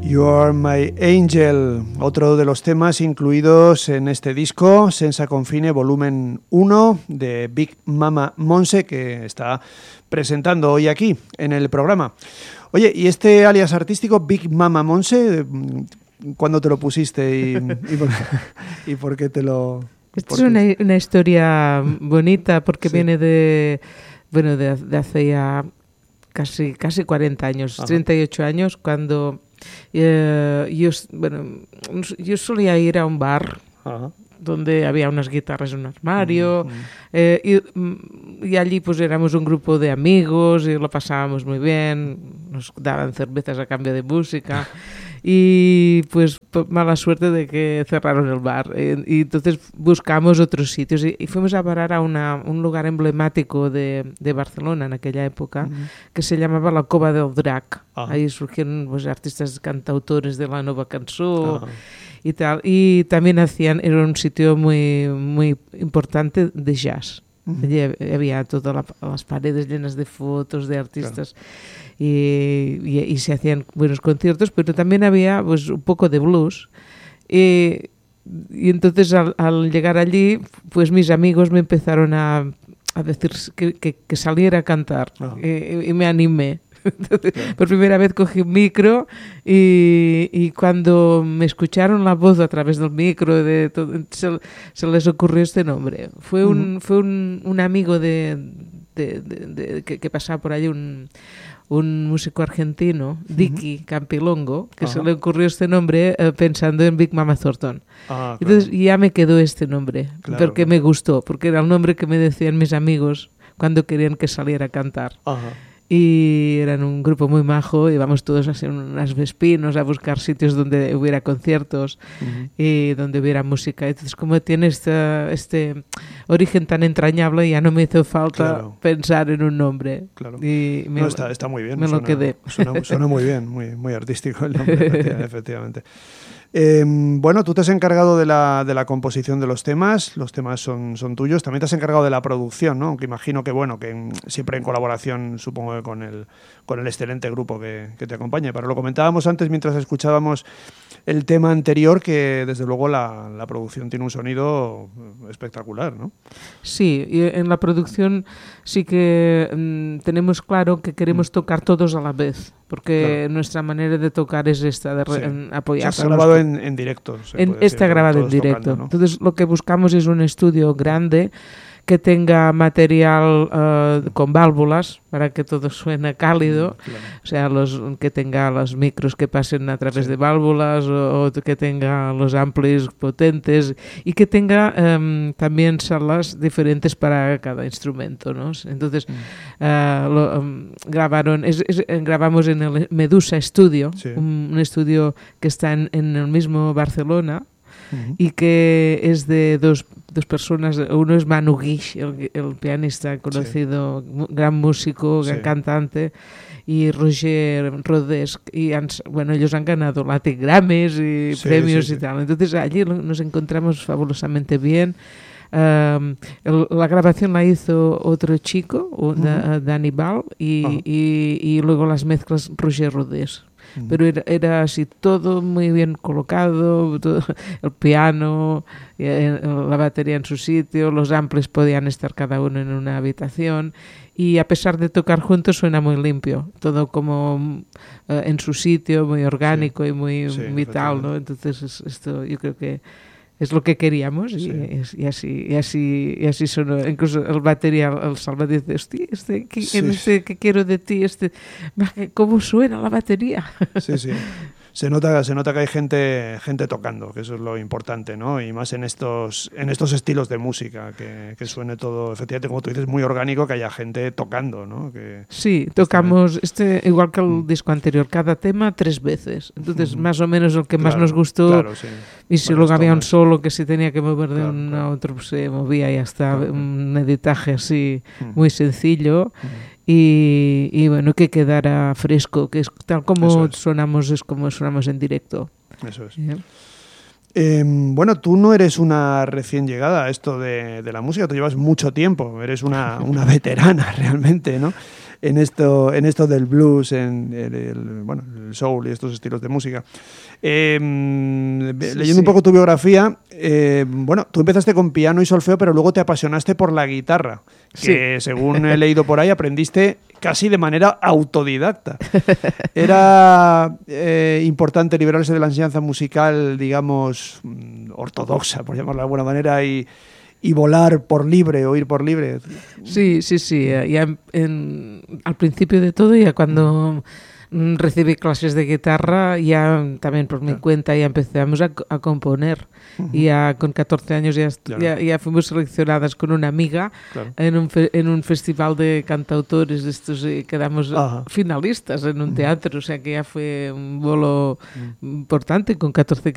You Are My Angel, otro de los temas incluidos en este disco, Senza Confine Volumen 1 de Big Mama Monse, que está presentando hoy aquí en el programa. Oye, ¿y este alias artístico, Big Mama Monse, cuándo te lo pusiste y por qué te lo...? Esta es una historia bonita porque viene de hace ya casi 40 años, ajá, 38 años, cuando yo solía ir a un bar, ajá, donde había unas guitarras en un armario, y allí pues éramos un grupo de amigos y lo pasábamos muy bien, nos daban cervezas a cambio de música. Y pues mala suerte de que cerraron el bar. Y entonces buscamos otros sitios y fuimos a parar a un lugar emblemático de Barcelona en aquella época, que se llamaba la Cova del Drac. Ahí surgieron pues, artistas cantautores de la nueva canción y tal. Y también era un sitio muy, muy importante de jazz. Allí había todas las paredes llenas de fotos de artistas. Claro. Y se hacían buenos conciertos, pero también había pues un poco de blues. Y entonces al llegar allí, pues mis amigos me empezaron a decir que saliera a cantar. Y me animé. Entonces, por primera vez cogí un micro y cuando me escucharon la voz a través del micro se les ocurrió este nombre. Fue un amigo que pasaba por allí, un músico argentino, Dicky Campilongo, que se le ocurrió este nombre pensando en Big Mama Thornton. Claro. Entonces ya me quedó este nombre, claro, porque me gustó, porque era el nombre que me decían mis amigos cuando querían que saliera a cantar. Ajá. Y eran un grupo muy majo, íbamos todos a hacer unas vespinos, a buscar sitios donde hubiera conciertos y donde hubiera música. Entonces, como tiene este origen tan entrañable, ya no me hizo falta, claro, pensar en un nombre. Claro. Y está muy bien. Lo quedé. Suena muy bien, muy artístico el nombre, efectivamente. Bueno, tú te has encargado de la composición de los temas son tuyos, también te has encargado de la producción, ¿no? Aunque imagino que siempre en colaboración, supongo que con el excelente grupo que te acompaña. Pero lo comentábamos antes mientras escuchábamos el tema anterior, que desde luego la producción tiene un sonido espectacular, ¿no? Sí, y en la producción sí que tenemos claro que queremos tocar todos a la vez, porque claro, nuestra manera de tocar es esta, de apoyar. Se ha grabado en directo. Está grabado en directo. Tocando, ¿no? Entonces lo que buscamos es un estudio grande que tenga material con válvulas para que todo suene cálido, claro, o sea, que tenga los micros que pasen a través de válvulas o que tenga los amplis potentes y que tenga también salas diferentes para cada instrumento, ¿no? Entonces grabamos en el Medusa Studio, un estudio que está en el mismo Barcelona. Y que es de dos personas. Uno es Manu Guix, el pianista conocido, gran músico, gran cantante, y Roger Rodés, y ellos han ganado Latin Grammys y premios y tal. Entonces allí nos encontramos fabulosamente bien. La grabación la hizo otro chico, Dani Bal, y luego las mezclas Roger Rodés. Pero era así todo muy bien colocado, todo, el piano, la batería en su sitio, los amplis podían estar cada uno en una habitación y a pesar de tocar juntos suena muy limpio, todo como en su sitio, muy orgánico y muy vital, ¿no? Entonces esto yo creo que es lo que queríamos y así sonó. Incluso el batería, el Salva dice, hostia, ¿qué quiero de ti? ¿Cómo suena la batería? Sí. Se nota que hay gente tocando, que eso es lo importante, ¿no? Y más en estos estilos de música, que suene todo, efectivamente, como tú dices, muy orgánico, que haya gente tocando, ¿no? Sí, tocamos igual que el disco anterior, cada tema 3 veces. Entonces, más o menos el que más nos gustó. Claro, sí. Y si luego había un solo que se tenía que mover de uno a otro, pues se movía y hasta un editaje así muy sencillo. Y bueno, que quedara fresco, que es tal como sonamos, es como sonamos en directo. Eso es. Bueno, tú no eres una recién llegada a esto de la música, tú llevas mucho tiempo, eres una veterana realmente, ¿no? esto del blues, en el soul y estos estilos de música. Leyendo un poco tu biografía, tú empezaste con piano y solfeo, pero luego te apasionaste por la guitarra, que según he leído por ahí aprendiste casi de manera autodidacta. Era importante librarse de la enseñanza musical, digamos, ortodoxa, por llamarlo de alguna manera, y volar por libre o ir por libre. Sí. Ya al principio de todo, ya cuando recibí clases de guitarra, ya también por mi cuenta ya empezamos a componer. Y ya con 14 años ya fuimos seleccionadas con una amiga en un festival de cantautores de estos, y quedamos finalistas en un teatro, o sea que ya fue un bolo importante con 14,